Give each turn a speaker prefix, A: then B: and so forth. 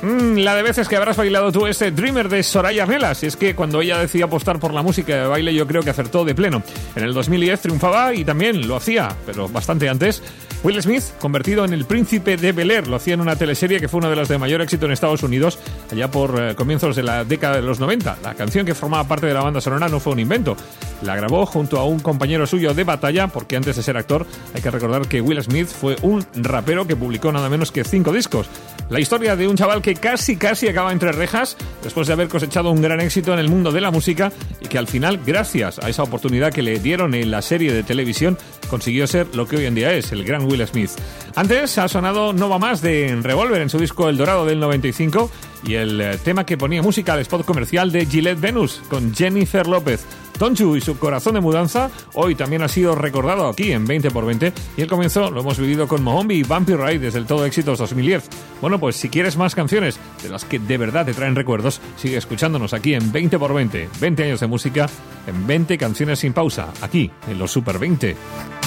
A: La de veces que habrás bailado tú este Dreamer de Soraya Arnelas. Es que cuando ella decidió apostar por la música de baile, yo creo que acertó de pleno. En el 2010 triunfaba y también lo hacía, pero bastante antes, Will Smith, convertido en el príncipe de Bel-Air. Lo hacía en una teleserie que fue una de las de mayor éxito en Estados Unidos, allá por comienzos de la década de los 90. La canción que formaba parte de la banda sonora no fue un invento. La grabó junto a un compañero suyo de batalla, porque antes de ser actor, hay que recordar que Will Smith fue un rapero que publicó nada menos que 5 discos. La historia de un chaval que casi acaba entre rejas después de haber cosechado un gran éxito en el mundo de la música y que al final, gracias a esa oportunidad que le dieron en la serie de televisión, consiguió ser lo que hoy en día es, el gran Will Smith. Antes ha sonado No Va Más de Revolver en su disco El Dorado del 95 y el tema que ponía música al spot comercial de Gillette Venus con Jennifer López. Tonju y su corazón de mudanza hoy también ha sido recordado aquí en 20x20 y el comienzo lo hemos vivido con Mohombi y Bumpy Ride desde el Todo Éxitos 2010. Bueno, pues si quieres más canciones de las que de verdad te traen recuerdos, sigue escuchándonos aquí en 20x20. 20 años de música en 20 canciones sin pausa, aquí en los Super 20.